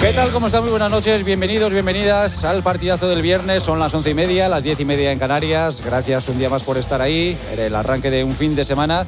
¿Qué tal? ¿Cómo están? Muy buenas noches. Bienvenidos, bienvenidas al partidazo del viernes. Son las 11:30, las 10:30 en Canarias. Gracias un día más por estar ahí. Era el arranque de un fin de semana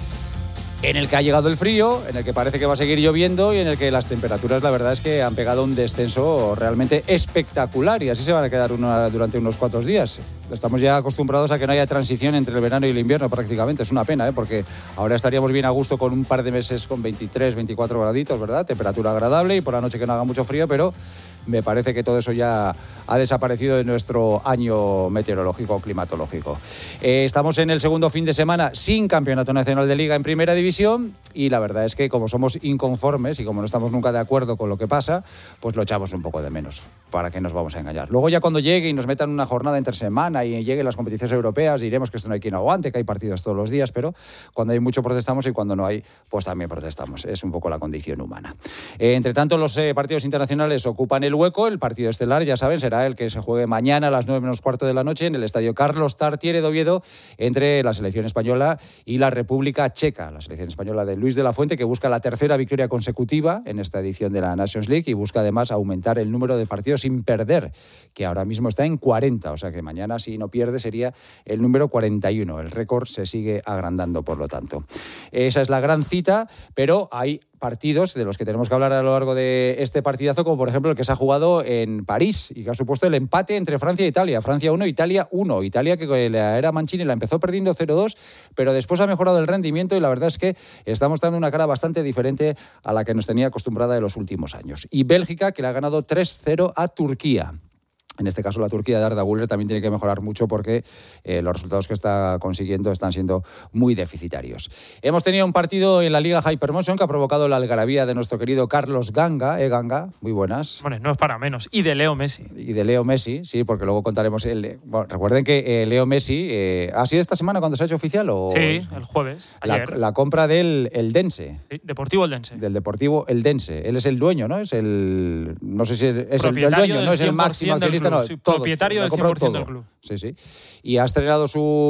en el que ha llegado el frío, en el que parece que va a seguir lloviendo y en el que las temperaturas, la verdad es que han pegado un descenso realmente espectacular y así se van a quedar durante unos cuantos días. Estamos ya acostumbrados a que no haya transición entre el verano y el invierno prácticamente. Es una pena, porque ahora estaríamos bien a gusto con un par de meses con 23, 24 graditos, ¿verdad? Temperatura agradable y por la noche que no haga mucho frío, pero me parece que todo eso ya ha desaparecido de nuestro año meteorológico o climatológico. Estamos en el segundo fin de semana sin campeonato nacional de Liga en Primera División y la verdad es que como somos inconformes y como no estamos nunca de acuerdo con lo que pasa, pues lo echamos un poco de menos. ¿Para qué nos vamos a engañar? Luego ya cuando llegue y nos metan una jornada entre semana y lleguen las competiciones europeas, diremos que esto no hay quien aguante, que hay partidos todos los días, pero cuando hay mucho protestamos y cuando no hay, pues también protestamos. Es un poco la condición humana. Entre tanto, los partidos internacionales ocupan el hueco. El partido estelar, ya saben, será el que se juegue mañana a las 9:15 de la noche en el estadio Carlos Tartiere de Oviedo entre la selección española y la República Checa. La selección española de Luis de la Fuente, que busca la tercera victoria consecutiva en esta edición de la Nations League y busca además aumentar el número de partidos sin perder, que ahora mismo está en 40. O sea que mañana, si no pierde, sería el número 41. El récord se sigue agrandando, por lo tanto. Esa es la gran cita, pero hay partidos de los que tenemos que hablar a lo largo de este partidazo, como por ejemplo el que se ha jugado en París y que ha supuesto el empate entre Francia e Italia. Francia 1, Italia 1. Italia, que la era Mancini la empezó perdiendo 0-2, pero después ha mejorado el rendimiento y la verdad es que está mostrando una cara bastante diferente a la que nos tenía acostumbrada en los últimos años. Y Bélgica, que le ha ganado 3-0 a Turquía. En este caso, la Turquía de Arda Güler también tiene que mejorar mucho porque los resultados que está consiguiendo están siendo muy deficitarios. Hemos tenido un partido en la Liga Hypermotion que ha provocado la algarabía de nuestro querido Carlos Ganga. Ganga, muy buenas. Bueno, no es para menos. Y de Leo Messi. Y de Leo Messi, sí, porque luego contaremos. Bueno, recuerden que Leo Messi ha sido esta semana cuando se ha hecho oficial. ¿O? Sí, el jueves. Ayer. La compra del Eldense. Sí, Deportivo Eldense. Del Deportivo Eldense. Él es el dueño, ¿no? Es el. No sé si es el dueño, no es el máximo accionista. No, sí, todo, propietario del 100% del club. Sí, sí. Y ha estrenado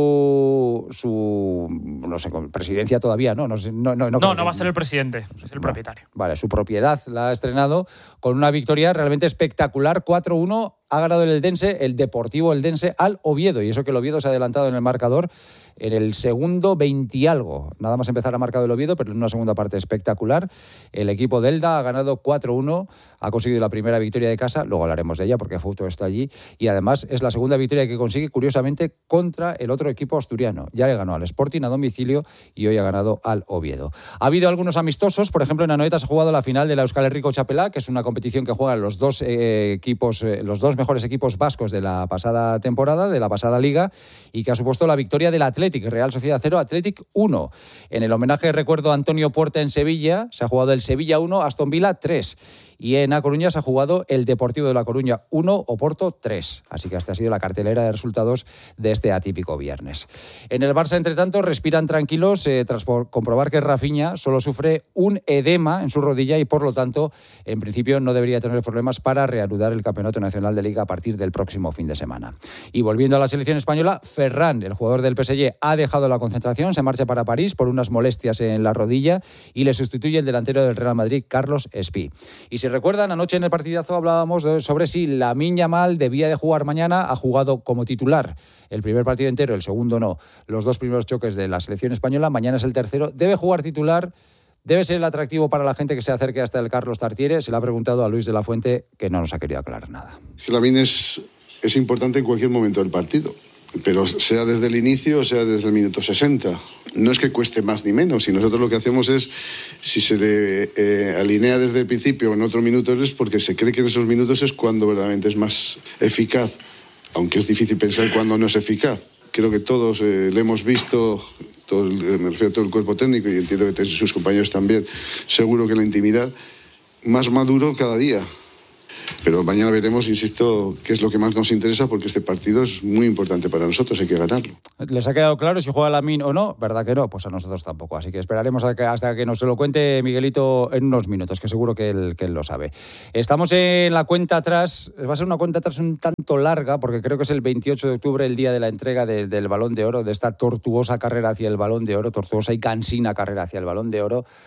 su no sé, presidencia todavía, ¿no? No va a ser el presidente, es el propietario. Vale, su propiedad la ha estrenado con una victoria realmente espectacular, 4-1. Ha ganado el Eldense, el Deportivo Eldense, al Oviedo. Y eso que el Oviedo se ha adelantado en el marcador en el segundo 20 y algo. Nada más empezar a marcar el Oviedo, pero en una segunda parte espectacular. El equipo de Elda ha ganado 4-1, ha conseguido la primera victoria de casa. Luego hablaremos de ella porque Fouto está allí. Y además es la segunda victoria que consigue, curiosamente, contra el otro equipo asturiano. Ya le ganó al Sporting a domicilio y hoy ha ganado al Oviedo. Ha habido algunos amistosos. Por ejemplo, en Anoeta se ha jugado la final de la Euskal Herriko Txapela, que es una competición que juegan los dos mejores equipos vascos de la pasada temporada, de la pasada liga, y que ha supuesto la victoria del Athletic, Real Sociedad 0, Athletic 1. En el homenaje recuerdo a Antonio Puerta en Sevilla, se ha jugado el Sevilla 1, Aston Villa 3. Y en A Coruña se ha jugado el Deportivo de La Coruña 1, Oporto 3. Así que esta ha sido la cartelera de resultados de este atípico viernes. En el Barça, entre tanto, respiran tranquilos tras comprobar que Rafinha solo sufre un edema en su rodilla y, por lo tanto, en principio no debería tener problemas para reanudar el Campeonato Nacional de Liga a partir del próximo fin de semana. Y volviendo a la selección española, Ferran, el jugador del PSG, ha dejado la concentración, se marcha para París por unas molestias en la rodilla y le sustituye el delantero del Real Madrid, Carlos Espí. Y si recuerdan, anoche en el partidazo hablábamos sobre si Lamine Yamal debía de jugar mañana. Ha jugado como titular el primer partido entero, el segundo no. Los dos primeros choques de la selección española, mañana es el tercero. Debe jugar titular. ¿Debe ser el atractivo para la gente que se acerque hasta el Carlos Tartiere? Se le ha preguntado a Luis de la Fuente, que no nos ha querido aclarar nada. Lamine es importante en cualquier momento del partido, pero sea desde el inicio o sea desde el minuto 60. No es que cueste más ni menos, y nosotros lo que hacemos es, si se le alinea desde el principio o en otros minutos, es porque se cree que en esos minutos es cuando verdaderamente es más eficaz, aunque es difícil pensar cuándo no es eficaz. Creo que todos le hemos visto, me refiero a todo el cuerpo técnico y entiendo que sus compañeros también, seguro que la intimidad, más maduro cada día. Pero mañana veremos, insisto, qué es lo que más nos interesa, porque este partido es muy importante para nosotros, hay que ganarlo. ¿Les ha quedado claro si juega Lamine o no? ¿Verdad que no? Pues a nosotros tampoco, así que esperaremos hasta que nos lo cuente Miguelito en unos minutos, que seguro que él lo sabe. Estamos en la cuenta atrás, va a ser una cuenta atrás un tanto larga, porque creo que es el 28 de octubre, el día de la entrega del Balón de Oro, de esta tortuosa carrera hacia el Balón de Oro, tortuosa y cansina carrera hacia el Balón de Oro.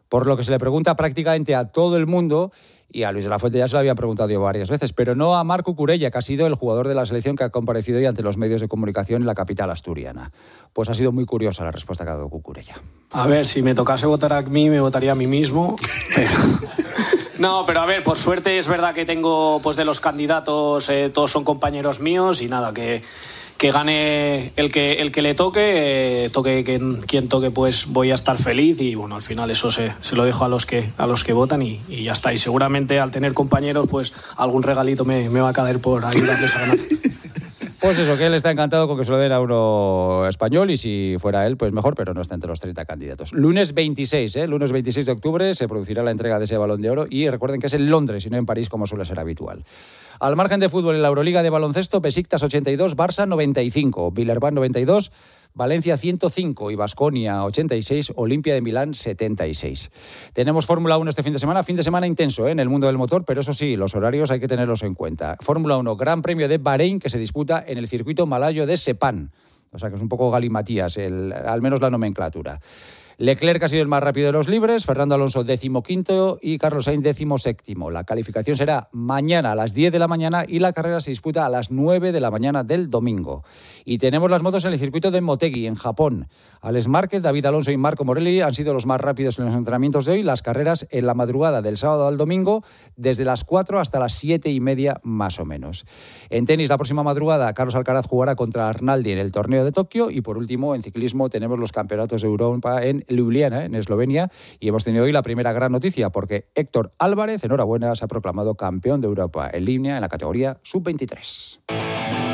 por lo que se le pregunta prácticamente a todo el mundo, y a Luis de la Fuente ya se lo había preguntado yo varias veces, pero no a Marc Cucurella, que ha sido el jugador de la selección que ha comparecido hoy ante los medios de comunicación en la capital asturiana. Pues ha sido muy curiosa la respuesta que ha dado Cucurella. A ver, si me tocase votar a mí, me votaría a mí mismo. No, pero a ver, por suerte es verdad que tengo, pues de los candidatos, todos son compañeros míos y nada, que gane el que le toque quien toque, pues voy a estar feliz y bueno, al final eso se lo dejo a los que votan y ya está. Y seguramente al tener compañeros, pues algún regalito me va a caer por ayudarles a ganar. Pues eso, que él está encantado con que se lo den a uno español y si fuera él, pues mejor, pero no está entre los 30 candidatos. Lunes 26 de octubre se producirá la entrega de ese Balón de Oro y recuerden que es en Londres y no en París como suele ser habitual. Al margen de fútbol, en la Euroliga de baloncesto, Besiktas 82, Barça 95, Villarban 92, Valencia 105 y Baskonia 86, Olimpia de Milán 76. Tenemos Fórmula 1 este fin de semana intenso en el mundo del motor, pero eso sí, los horarios hay que tenerlos en cuenta. Fórmula 1, Gran Premio de Bahrein, que se disputa en el circuito malayo de Sepang. O sea que es un poco galimatías, al menos la nomenclatura. Leclerc ha sido el más rápido de los libres, Fernando Alonso 15º y Carlos Sainz 17º. La calificación será mañana a las 10 de la mañana y la carrera se disputa a las 9 de la mañana del domingo. Y tenemos las motos en el circuito de Motegi, en Japón. Alex Márquez, David Alonso y Marco Morelli han sido los más rápidos en los entrenamientos de hoy. Las carreras en la madrugada del sábado al domingo, desde las 4 hasta las 7:30 más o menos. En tenis, la próxima madrugada, Carlos Alcaraz jugará contra Arnaldi en el torneo de Tokio. Y por último, en ciclismo tenemos los campeonatos de Europa en Ljubljana, en Eslovenia, y hemos tenido hoy la primera gran noticia porque Héctor Álvarez, enhorabuena, se ha proclamado campeón de Europa en línea en la categoría sub-23.